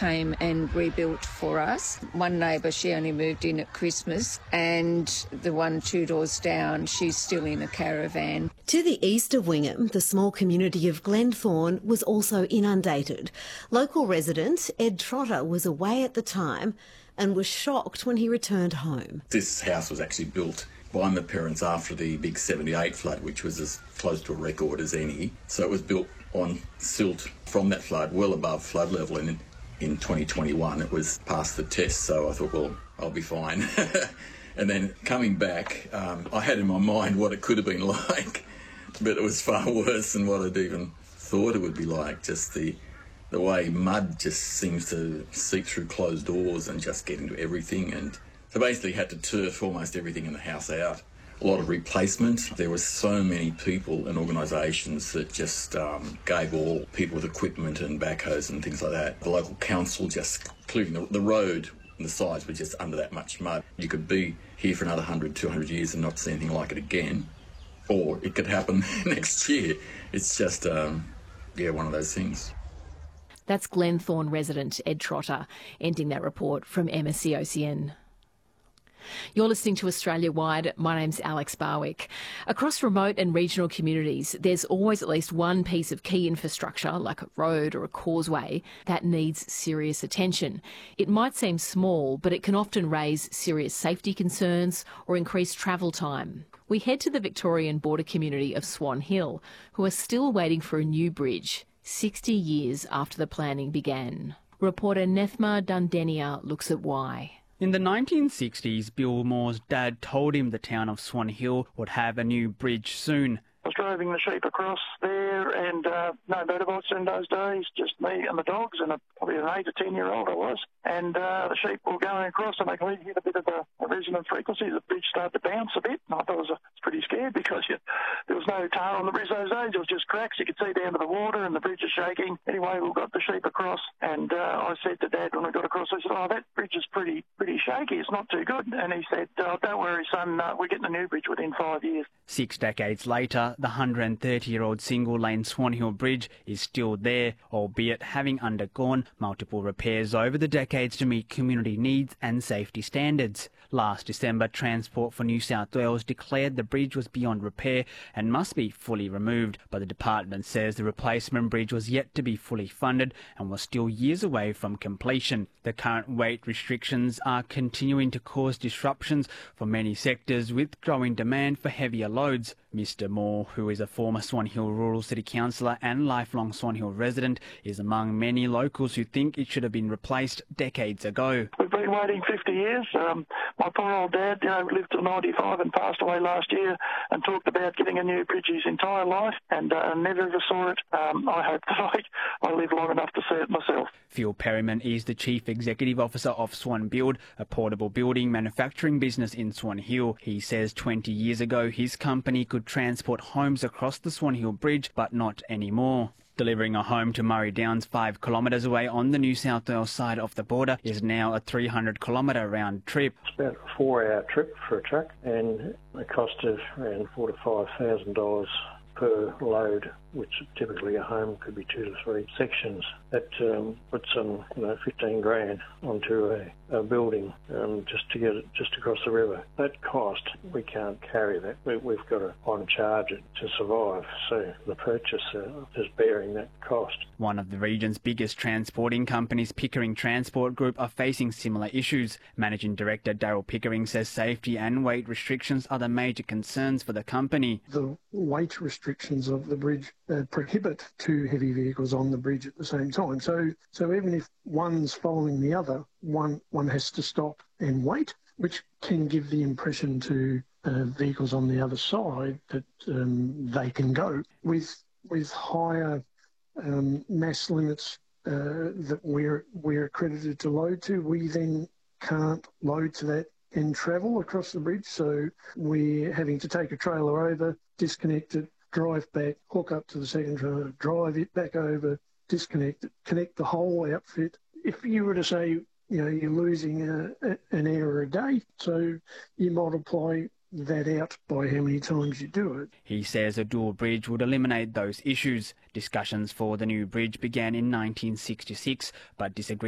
came and rebuilt for us. One neighbour, she only moved in at Christmas, and the one 2 doors down, she's still in a caravan. To the east of Wingham, the small community of Glenthorne was also inundated. Local resident Ed Trotter was away at the time and was shocked when he returned home. This house was actually built by my parents after the big 78 flood, which was as close to a record as any. So it was built on silt from that flood, well above flood level, and in 2021 it was past the test, so I thought, well, I'll be fine. And then coming back, I had in my mind what it could have been like, but it was far worse than what I'd even thought it would be like. Just the way mud just seems to seep through closed doors and just get into everything. And so basically had to turf almost everything in the house out. A lot of replacement. There were so many people and organisations that just gave all people with equipment and backhoes and things like that. The local council just clearing the road and the sides were just under that much mud. You could be here for another 100, 200 years and not see anything like it again. Or it could happen next year. It's just, one of those things. That's Glenthorne resident Ed Trotter ending that report from MSC-OCN. You're listening to Australia Wide. My name's Alex Barwick. Across remote and regional communities, there's always at least one piece of key infrastructure, like a road or a causeway, that needs serious attention. It might seem small, but it can often raise serious safety concerns or increase travel time. We head to the Victorian border community of Swan Hill, who are still waiting for a new bridge, 60 years after the planning began. Reporter Nethma Dundenia looks at why. In the 1960s, Bill Moore's dad told him the town of Swan Hill would have a new bridge soon. I was driving the sheep across there and no motorbikes in those days, just me and the dogs and probably an 8 or 10-year-old I was. And the sheep were going across and they could hit a bit of a resonant frequency. The bridge started to bounce a bit and I thought I was pretty scared because there was no tar on the bridge those days. It was just cracks. You could see down to the water and the bridge is shaking. Anyway, we got the sheep across and I said to Dad when we got across, I said, oh, that bridge is pretty shaky. It's not too good. And he said, oh, don't worry, son, we're getting a new bridge within 5 years. 6 decades later, the 130-year-old single-lane Swan Hill Bridge is still there, albeit having undergone multiple repairs over the decades to meet community needs and safety standards. Last December, Transport for New South Wales declared the bridge was beyond repair and must be fully removed, but the department says the replacement bridge was yet to be fully funded and was still years away from completion. The current weight restrictions are continuing to cause disruptions for many sectors, with growing demand for heavier loads. Mr Moore, who is a former Swan Hill Rural City Councillor and lifelong Swan Hill resident, is among many locals who think it should have been replaced decades ago. We've been waiting 50 years. My poor old dad, lived till 95 and passed away last year and talked about getting a new bridge his entire life and never ever saw it. I hope that I live long enough to see it myself. Phil Perryman is the Chief Executive Officer of Swan Build, a portable building manufacturing business in Swan Hill. He says 20 years ago his company could transport homes across the Swan Hill Bridge, but not anymore. Delivering a home to Murray Downs 5 kilometres away on the New South Wales side of the border is now a 300-kilometre round trip. It's about a 4-hour trip for a truck and a cost of around $4,000 to $5,000 per load, which typically a home could be 2 to 3 sections. That puts some, 15 grand onto a building just to get it just across the river. That cost, we can't carry that. We've got to on charge it to survive. So the purchaser is bearing that cost. One of the region's biggest transporting companies, Pickering Transport Group, are facing similar issues. Managing Director Daryl Pickering says safety and weight restrictions are the major concerns for the company. The weight restrictions of the bridge prohibit 2 heavy vehicles on the bridge at the same time. So even if one's following the other, one has to stop and wait, which can give the impression to vehicles on the other side that they can go. With higher mass limits that we're accredited to load to, we then can't load to that and travel across the bridge. So we're having to take a trailer over, disconnect it, drive back, hook up to the second trailer, drive it back over, disconnect it, connect the whole outfit. If you were to say, you're losing an hour a day, so you multiply that out by how many times you do it. He says a dual bridge would eliminate those issues. Discussions for the new bridge began in 1966, but disagreed